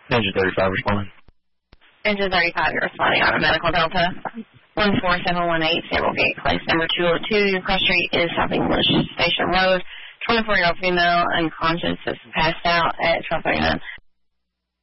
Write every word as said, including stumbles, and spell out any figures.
Engine thirty-five responding. Engine thirty-five, you're responding on a medical Delta. one four seven one eight, Samuel Gate Place, number two oh two. Your cross street is South English Station Road. twenty-four-year-old female unconscious has passed out at twelve thirty-nine.